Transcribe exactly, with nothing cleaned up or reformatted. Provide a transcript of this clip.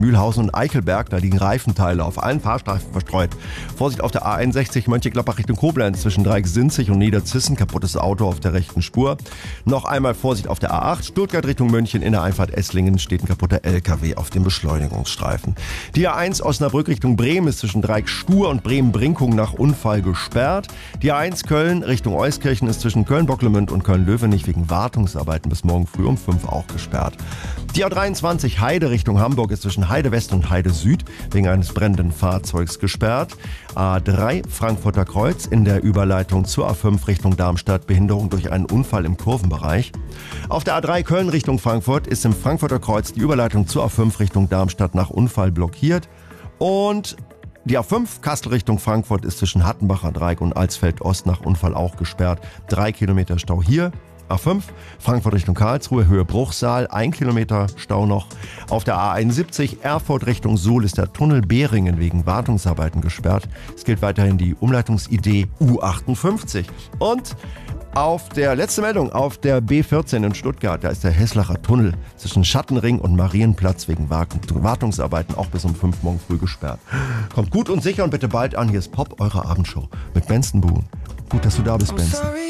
Mühlhausen und Eichelberg, da liegen Reifenteile auf allen Fahrstreifen verstreut. Vorsicht auf der A einundsechzig Mönchengladbach Richtung Koblenz zwischen Dreiecksinzig und Niederzissen, kaputtes Auto auf der rechten Spur. Noch einmal Vorsicht auf der A acht, Stuttgart Richtung München, in der Einfahrt Esslingen steht ein kaputter L K W auf dem Beschleunigungsstreifen. Die A eins Osnabrück Richtung Bremen ist zwischen Dreieck Stur und Bremen-Brinkung nach Unfall gesperrt. Die A eins Köln Richtung Euskirchen ist zwischen Köln-Bocklemünd und Köln-Löwenich wegen Wartungsarbeiten bis morgen früh um fünf auch gesperrt. Die A dreiundzwanzig Heide Richtung Hamburg ist zwischen Heide West und Heide Süd wegen eines brennenden Fahrzeugs gesperrt. A drei Frankfurter Kreuz in der Überleitung zur A fünf Richtung Darmstadt, Behinderung durch einen Unfall im Kurvenbereich. Auf der A drei Köln Richtung Frankfurt ist im Frankfurter Kreuz die Überleitung zur A fünf Richtung Darmstadt nach Unfall blockiert. Und die A fünf Kassel Richtung Frankfurt ist zwischen Hattenbacher Dreieck und Alsfeld Ost nach Unfall auch gesperrt. Drei Kilometer Stau hier. A fünf, Frankfurt Richtung Karlsruhe, Höhe Bruchsal, ein Kilometer Stau noch. Auf der A einundsiebzig, Erfurt Richtung Suhl, ist der Tunnel Behringen wegen Wartungsarbeiten gesperrt. Es gilt weiterhin die Umleitungsidee U achtundfünfzig. Und auf der letzte Meldung, auf der B vierzehn in Stuttgart, da ist der Heslacher Tunnel zwischen Schattenring und Marienplatz wegen Wartungsarbeiten auch bis um fünf morgen früh gesperrt. Kommt gut und sicher und bitte bald an. Hier ist Pop, eure Abendshow mit Benson Boone. Gut, dass du da bist, Benson.